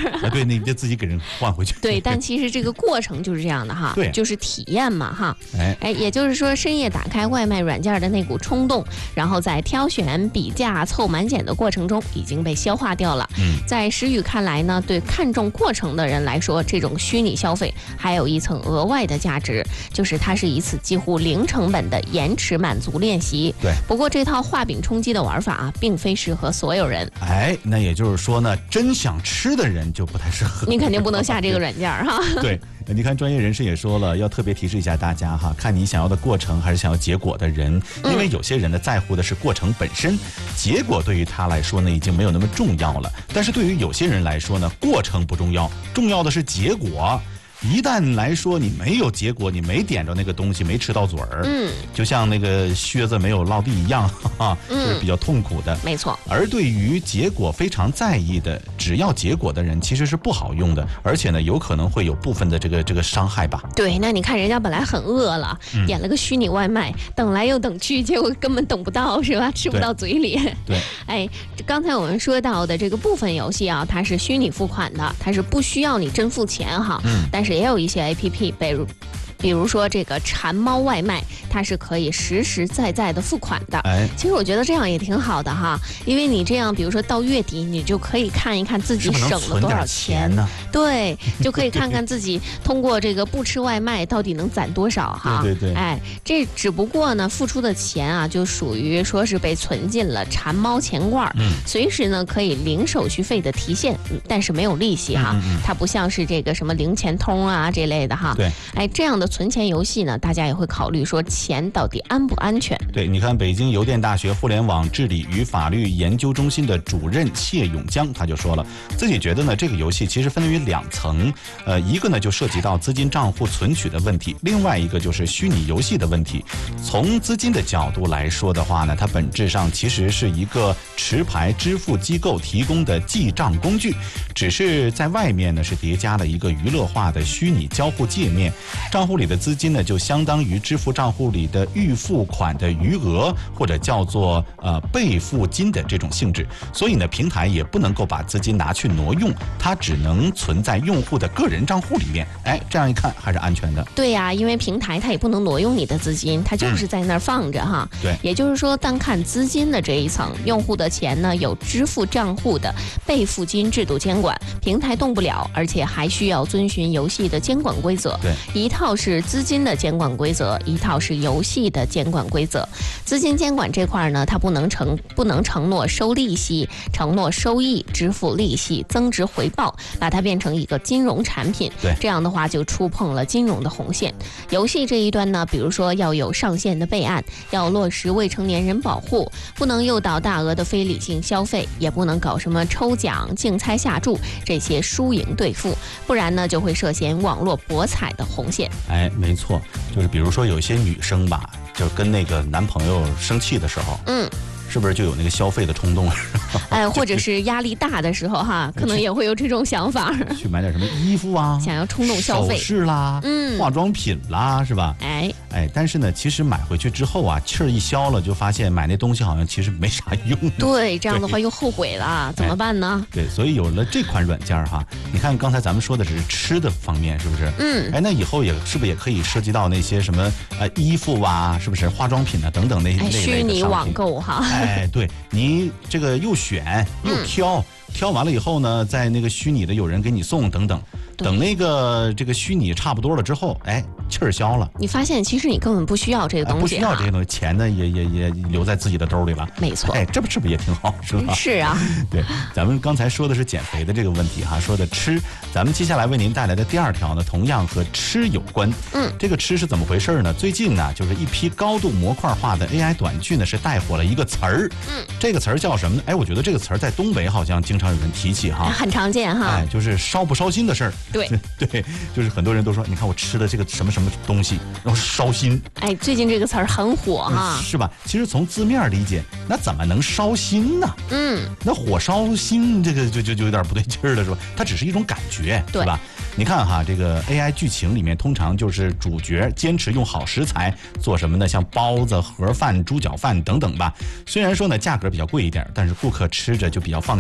对，你就自己给人换回去。 对，但其实这个过程就是这样的哈， 对， 就是体验嘛哈。也就是说深夜打开外卖软件的那股冲动，然后在挑选、比价、凑满减的过程中已经被消化掉了。在石宇看来呢，对看重过程的人来说，这种虚拟消费还有一层额外的价值，就是它是一次几乎零成本的延迟满足练习。 对， 不过这套画饼充饥的玩法啊，并非适合所有人。 那也就是说呢，真想吃的人就不太适合。 你肯定不能下这个软件哈。 对，你看专业人士也说了，要特别提示一下大家哈，看你想要的过程还是想要结果的人，因为有些人呢在乎的是过程本身，结果对于他来说呢已经没有那么重要了。但是对于有些人来说呢，过程不重要，重要的是结果。一旦来说你没有结果，你没点着那个东西，没吃到嘴儿，就像那个靴子没有落地一样，就是比较痛苦的。 没错。 而对于结果非常在意的，只要结果的人，其实是不好用的，而且呢，有可能会有部分的这个伤害吧。 对，那你看人家本来很饿了，点了个虚拟外卖，等来又等去，结果根本等不到，是吧？吃不到嘴里。 对。 刚才我们说到的这个部分游戏啊，它是虚拟付款的，它是不需要你真付钱哈。但是也有一些 APP，比如说这个馋猫外卖，它是可以实实在在的付款的。其实我觉得这样也挺好的哈，因为你这样，比如说到月底，你就可以看一看自己省了多少钱呢？ 对，就可以看看自己通过这个不吃外卖到底能攒多少哈。 对。 这只不过呢，付出的钱啊，就属于说是被存进了馋猫钱罐，随时呢可以零手续费的提现，但是没有利息哈。它不像是这个什么零钱通啊这类的哈。 对。 这样的存钱游戏呢，大家也会考虑说钱到底安不安全。 对，你看北京邮电大学互联网治理与法律研究中心的主任谢永江他就说了，自己觉得呢这个游戏其实分为2层，一个呢就涉及到资金账户存取的问题，另外一个就是虚拟游戏的问题。从资金的角度来说的话呢，它本质上其实是一个持牌支付机构提供的记账工具，只是在外面呢是叠加了一个娱乐化的虚拟交互界面，账户里的资金呢就相当于支付账户里的预付款的余额，或者叫做备付金的这种性质。所以呢平台也不能够把资金拿去挪用，它只能存在用户的个人账户里面。这样一看还是安全的。 对呀，因为平台它也不能挪用你的资金，它就是在那儿放着哈。 对， 也就是说单看资金的这一层，用户的钱呢有支付账户的备付金制度监管，平台动不了，而且还需要遵循游戏的监管规则。 对， 一套是资金的监管规则，一套是游戏的监管规则。资金监管这块呢，它不能承诺收利息、承诺收益、支付利息、增值回报，把它变成一个金融产品。 对， 这样的话就触碰了金融的红线。游戏这一端呢，比如说要有上限的备案，要落实未成年人保护，不能诱导大额的非理性消费，也不能搞什么抽奖、竞猜下注这些输赢对付，不然呢就会涉嫌网络博彩的红线。 没错，就是比如说有些女生吧，就跟那个男朋友生气的时候，是不是就有那个消费的冲动？ 或者是压力大的时候哈，可能也会有这种想法， 去买点什么衣服啊， 想要冲动消费， 首饰啦，化妆品啦，是吧？但是呢，其实买回去之后啊，气儿一消了，就发现买那东西好像其实没啥用。 对，这样的话又后悔了，怎么办呢？ 对，所以有了这款软件哈，你看刚才咱们说的只是吃的方面，是不是？那以后是不是也可以涉及到那些什么衣服啊，是不是化妆品啊等等那类的虚拟网购哈？ 对，你这个又选又挑完了以后呢，在那个虚拟的有人给你送等等。等那个这个虚拟差不多了之后，气儿消了， 你发现其实你根本不需要这个东西， 不需要这些东西，钱呢也留在自己的兜里了。 没错， 这是不是也挺好，是吧？ 是啊， 对，咱们刚才说的是减肥的这个问题哈，说的吃，咱们接下来为您带来的第2条呢，同样和吃有关。这个吃是怎么回事呢？最近呢，就是一批高度模块化的 AI 短剧呢，是带火了一个词儿。这个词儿叫什么呢？我觉得这个词儿在东北好像经常有人提起哈， 很常见哈。 就是烧不烧心的事儿。 对对，就是很多人都说，你看我吃的这个什么什么东西，然后烧心。 最近这个词儿很火哈， 是吧？其实从字面理解，那怎么能烧心呢？那火烧心这个就有点不对劲儿了，是吧？它只是一种感觉，是吧？你看哈，这个 AI 剧情里面通常就是主角坚持用好食材做什么呢？像包子、盒饭、猪脚饭等等吧。虽然说呢价格比较贵一点，但是顾客吃着就比较放心，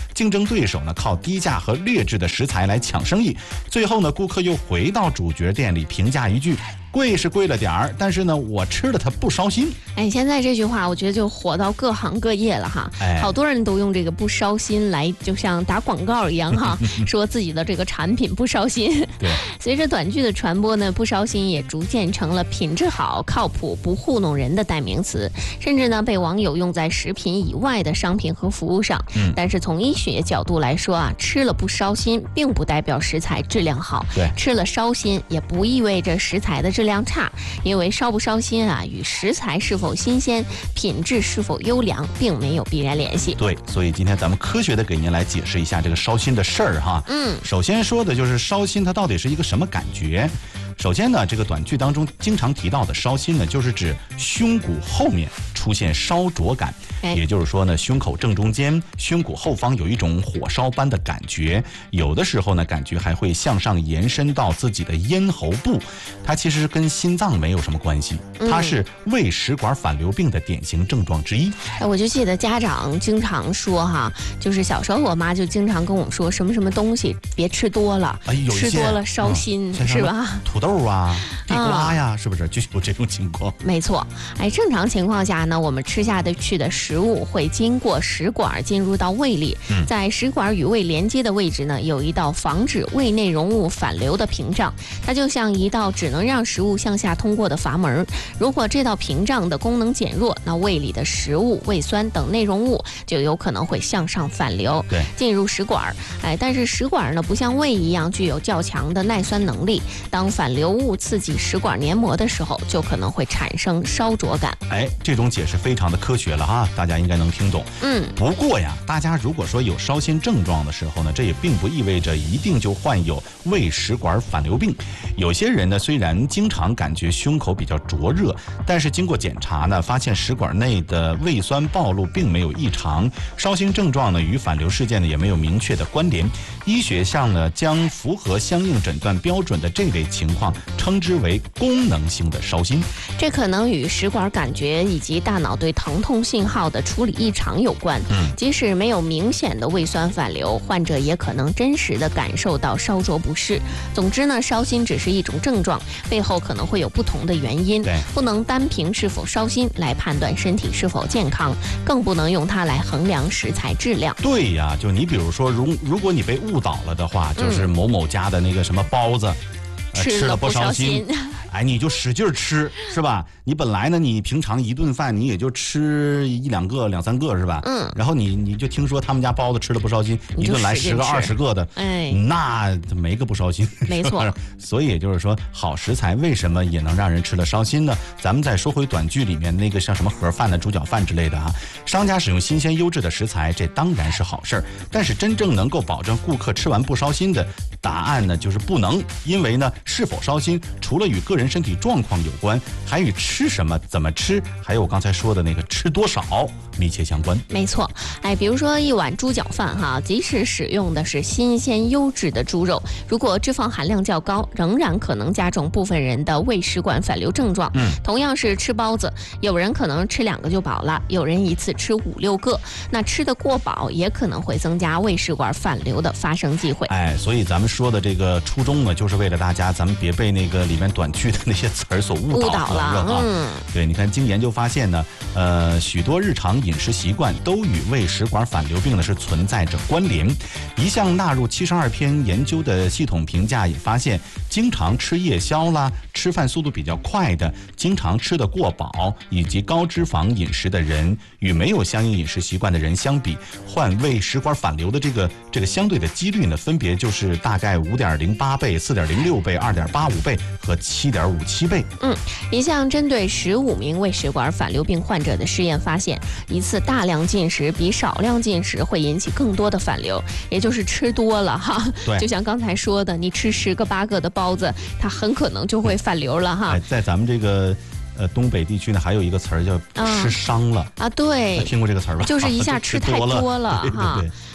竞争对手呢靠低价和劣质的食材来抢生意，最后呢顾客又回到主角店里评价一句，贵是贵了点儿，但是呢我吃了它不烧心。 现在这句话我觉得就火到各行各业了哈，好多人都用这个不烧心来就像打广告一样哈，说自己的这个产品不烧心。 对， 随着短剧的传播呢，不烧心也逐渐成了品质好、靠谱、不糊弄人的代名词，甚至呢被网友用在食品以外的商品和服务上。但是从医学角度来说啊，吃了不烧心，并不代表食材质量好。 对， 吃了烧心也不意味着食材的质量差，因为烧不烧心啊，与食材是否新鲜、品质是否优良，并没有必然联系。 对，所以今天咱们科学的给您来解释一下这个烧心的事儿哈。首先说的就是烧心，它到底是一个什么感觉？首先呢，这个短剧当中经常提到的烧心呢，就是指胸骨后面出现烧灼感，也就是说呢，胸口正中间、胸骨后方有一种火烧般的感觉，有的时候呢，感觉还会向上延伸到自己的咽喉部。它其实跟心脏没有什么关系，它是胃食管反流病的典型症状之一。 我就记得家长经常说哈，就是小时候我妈就经常跟我说什么什么东西别吃多了，吃多了烧心，是吧？ 土豆啊、地瓜呀，是不是就有这种情况？ 没错，正常情况下呢，我们吃下去的食物会经过食管进入到胃里，在食管与胃连接的位置呢，有一道防止胃内容物反流的屏障，它就像一道只能让食物向下通过的阀门。如果这道屏障的功能减弱，那胃里的食物、胃酸等内容物就有可能会向上反流，进入食管。但是食管呢，不像胃一样具有较强的耐酸能力，当反流物刺激食管黏膜的时候，就可能会产生烧灼感。 这种解释非常的科学了哈，大家应该能听懂。不过呀，大家如果说有烧心症状的时候呢，这也并不意味着一定就患有胃食管反流病。有些人呢，虽然经常感觉胸口比较灼热，但是经过检查呢，发现食管内的胃酸暴露并没有异常，烧心症状呢与反流事件呢也没有明确的关联。医学上呢，将符合相应诊断标准的这类情况称之为功能性的烧心。 这可能与食管感觉以及大脑对疼痛信号的处理异常有关。即使没有明显的胃酸反流，患者也可能真实的感受到烧灼不适。总之呢，烧心只是一种症状，背后可能会有不同的原因，不能单凭是否烧心来判断身体是否健康，更不能用它来衡量食材质量。 对呀，就你比如说，如果你被误导了的话，就是某某家的那个什么包子，吃了不烧心。你就使劲吃，是吧？你本来呢，你平常一顿饭你也就吃一两个、两三个，是吧？然后你就听说他们家包子吃了不烧心，一顿来10个、20个的，那没个不烧心。 没错。 所以也就是说，好食材为什么也能让人吃了烧心呢？咱们再说回短剧里面那个像什么盒饭的、猪脚饭之类的啊，商家使用新鲜优质的食材，这当然是好事儿。但是真正能够保证顾客吃完不烧心的答案呢，就是不能。因为呢，是否烧心，除了与个人身体状况有关，还与吃什么、怎么吃，还有我刚才说的那个吃多少密切相关。 没错，比如说一碗猪脚饭哈，即使使用的是新鲜优质的猪肉，如果脂肪含量较高，仍然可能加重部分人的胃食管反流症状。同样是吃包子，有人可能吃2个就饱了，有人一次吃5、6个，那吃得过饱也可能会增加胃食管反流的发生机会。 所以咱们说的这个初衷呢，就是为了大家咱们别被那个里面短剧的那些词儿所误导了。对，你看经研究发现呢，许多日常饮食习惯都与胃食管反流病呢是存在着关联。一项纳入72篇研究的系统评价也发现，经常吃夜宵啦、吃饭速度比较快的、经常吃得过饱以及高脂肪饮食的人，与没有相应饮食习惯的人相比，患胃食管反流的这个相对的几率呢，分别就是大概5.08倍、4.06倍、2.85倍和7.57倍。 一项针对15名胃食管反流病患者的试验发现，一次大量进食比少量进食会引起更多的反流，也就是吃多了哈。 对， 就像刚才说的，你吃10个、8个的包子，它很可能就会反流了哈。 在咱们这个东北地区呢，还有一个词儿叫吃伤了对， 听过这个词儿吧？ 就是一下吃太多了哈。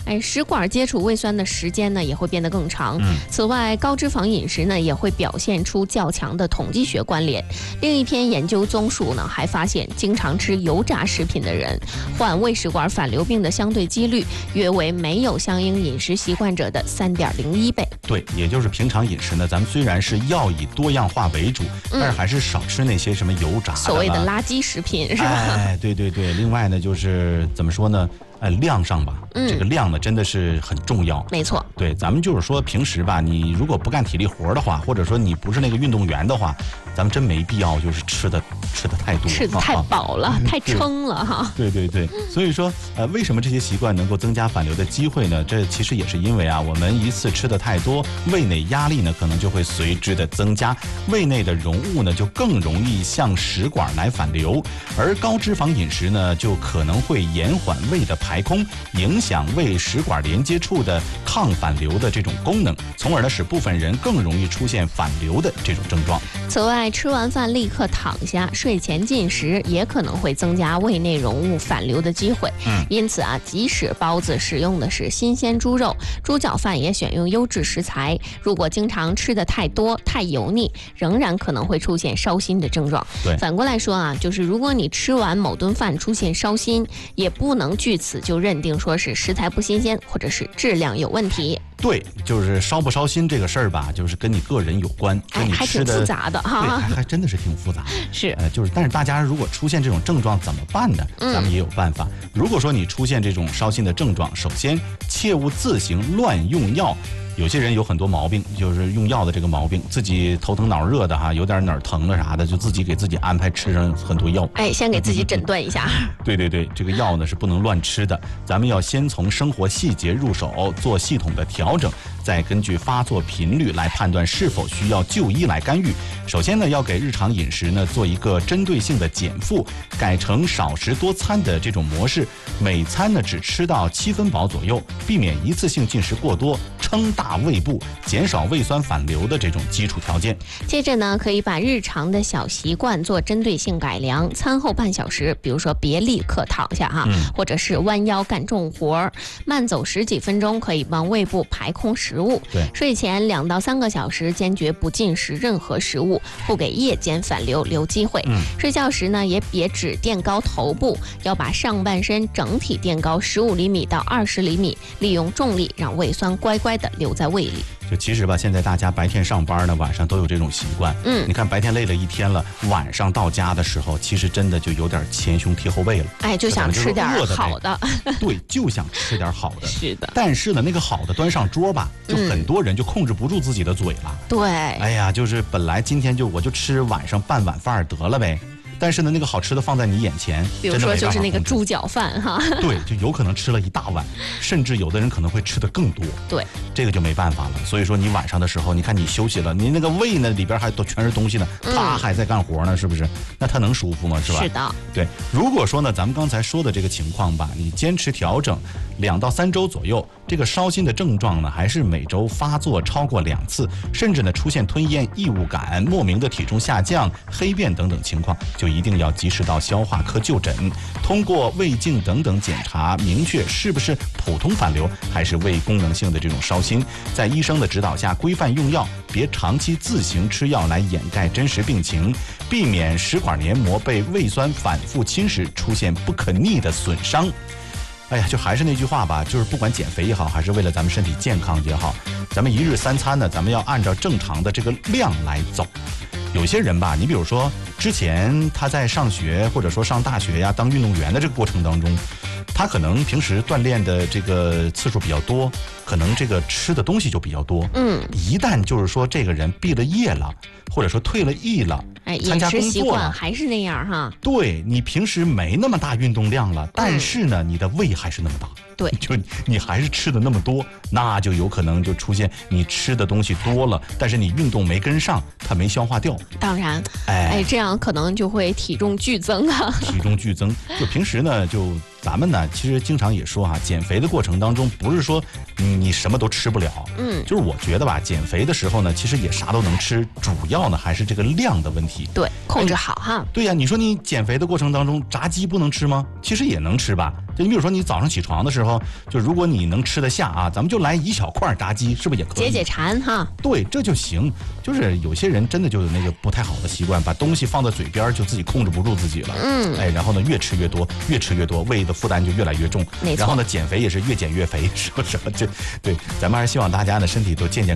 食管接触胃酸的时间呢也会变得更长。此外，高脂肪饮食呢也会表现出较强的统计学关联。另一篇研究综述呢还发现，经常吃油炸食品的人患胃食管反流病的相对几率约为没有相应饮食习惯者的3.01倍。 对，也就是平常饮食呢，咱们虽然是要以多样化为主，但是还是少吃那些什么油炸的所谓的垃圾食品，是吧？ 哎，对对对。另外呢，就是怎么说呢？量上吧，这个量呢真的是很重要。 没错， 对，咱们就是说平时吧，你如果不干体力活的话，或者说你不是那个运动员的话，咱们真没必要就是吃的太多， 吃的太饱了，太撑了哈。 对对对，所以说为什么这些习惯能够增加反流的机会呢？这其实也是因为啊，我们一次吃的太多，胃内压力呢可能就会随之的增加，胃内的溶物呢就更容易向食管来反流，而高脂肪饮食呢就可能会延缓胃的排空，影响胃食管连接处的抗反流的这种功能，从而呢使部分人更容易出现反流的这种症状。 此外，吃完饭立刻躺下，睡前进食也可能会增加胃内容物反流的机会。因此啊，即使包子使用的是新鲜猪肉，猪脚饭也选用优质食材，如果经常吃的太多、太油腻，仍然可能会出现烧心的症状。 对， 反过来说啊，就是如果你吃完某顿饭出现烧心，也不能据此就认定说是食材不新鲜或者是质量有问题。 对，就是烧不烧心这个事儿吧，就是跟你个人有关，跟你吃的还挺复杂的哈。 对，还真的是挺复杂。 是， 但是大家如果出现这种症状怎么办呢？咱们也有办法。如果说你出现这种烧心的症状，首先切勿自行乱用药。有些人有很多毛病，就是用药的这个毛病，自己头疼脑热的哈，有点哪儿疼了啥的，就自己给自己安排吃上很多药。 先给自己诊断一下。 对对对，这个药呢是不能乱吃的，咱们要先从生活细节入手，做系统的调整，再根据发作频率来判断是否需要就医来干预。首先呢，要给日常饮食呢做一个针对性的减负，改成少食多餐的这种模式，每餐呢只吃到7分饱左右，避免一次性进食过多，撑大胃部，减少胃酸反流的这种基础条件。 接着呢，可以把日常的小习惯做针对性改良，餐后半小时，比如说别立刻躺下哈，或者是弯腰干重活，慢走10几分钟，可以帮胃部排空食物。 对， 睡前2到3个小时坚决不进食任何食物，不给夜间反流留机会。睡觉时呢，也别只垫高头部，要把上半身整体垫高15厘米到20厘米，利用重力让胃酸乖乖的留在胃里。 就其实吧，现在大家白天上班呢，晚上都有这种习惯。你看白天累了一天了，晚上到家的时候，其实真的就有点前胸贴后背了。 就想吃点好的。 对，就想吃点好的。 是的。 但是呢，那个好的端上桌吧，就很多人就控制不住自己的嘴了。 对。 哎呀，就是本来今天我就吃晚上半碗饭得了呗。但是呢，那个好吃的放在你眼前， 比如说就是那个猪脚饭哈， 对，就有可能吃了一大碗，甚至有的人可能会吃的更多。 对， 这个就没办法了。所以说你晚上的时候，你看你休息了，你那个胃呢里边还都全是东西呢，他还在干活呢，是不是？那他能舒服吗？是吧？ 是的。 对，如果说呢，咱们刚才说的这个情况吧，你坚持调整2到3周左右，这个烧心的症状呢，还是每周发作超过2次，甚至呢出现吞咽异物感、莫名的体重下降、黑便等等情况，就一定要及时到消化科就诊，通过胃镜等等检查，明确是不是普通反流还是胃功能性的这种烧心，在医生的指导下规范用药，别长期自行吃药来掩盖真实病情，避免食管黏膜被胃酸反复侵蚀，出现不可逆的损伤。哎呀，就还是那句话吧，就是不管减肥也好，还是为了咱们身体健康也好，咱们1日3餐呢，咱们要按照正常的这个量来走。有些人吧，你比如说之前他在上学或者说上大学呀，当运动员的这个过程当中，他可能平时锻炼的这个次数比较多，可能这个吃的东西就比较多。一旦就是说这个人毕了业了，或者说退了役了，参加工作了，饮食习惯还是那样哈。 对，你平时没那么大运动量了，但是呢，你的胃还是那么大。 对， 就你还是吃的那么多，那就有可能就出现你吃的东西多了，但是你运动没跟上，它没消化掉。 当然，这样可能就会体重剧增啊。 体重剧增，就平时呢，就咱们呢，其实经常也说哈，减肥的过程当中，不是说你什么都吃不了，就是我觉得吧，减肥的时候呢，其实也啥都能吃，主要呢还是这个量的问题。 对，控制好哈。 对呀，你说你减肥的过程当中，炸鸡不能吃吗？其实也能吃吧， 就你比如说你早上起床的时候，就如果你能吃得下啊，咱们就来一小块炸鸡，是不是也可以？ 解馋哈。 对，这就行。就是有些人真的就有那个不太好的习惯，把东西放在嘴边就自己控制不住自己了。然后呢越吃越多，越吃越多，胃的负担就越来越重。然后呢减肥也是越减越肥，是不是？对，咱们还是希望大家的身体都健健